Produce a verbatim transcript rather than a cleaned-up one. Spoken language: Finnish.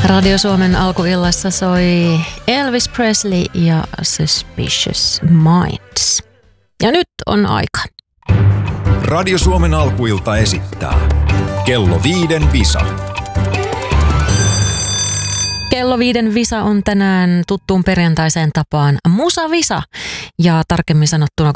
Radio Suomen alkuillassa soi Elvis Presley ja Suspicious Minds. Ja nyt on aika. Radio Suomen alkuilta esittää Kello viiden Visa. Kello viiden Visa on tänään tuttuun perjantaiseen tapaan Musa Visa. Ja tarkemmin sanottuna